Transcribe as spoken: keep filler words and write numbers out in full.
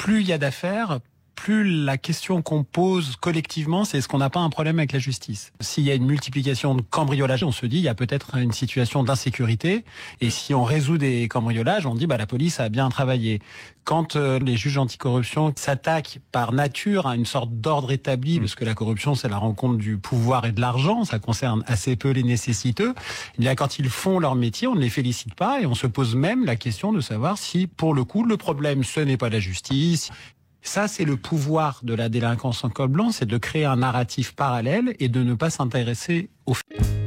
plus il y a d'affaires, plus la question qu'on pose collectivement, c'est est-ce qu'on n'a pas un problème avec la justice? S'il y a une multiplication de cambriolages, on se dit il y a peut-être une situation d'insécurité. Et si on résout des cambriolages, on dit bah la police a bien travaillé. Quand euh, les juges anticorruption s'attaquent par nature à une sorte d'ordre établi, parce que la corruption c'est la rencontre du pouvoir et de l'argent, ça concerne assez peu les nécessiteux, eh bien quand ils font leur métier, on ne les félicite pas et on se pose même la question de savoir si pour le coup le problème ce n'est pas la justice. Ça, c'est le pouvoir de la délinquance en col blanc, c'est de créer un narratif parallèle et de ne pas s'intéresser aux faits.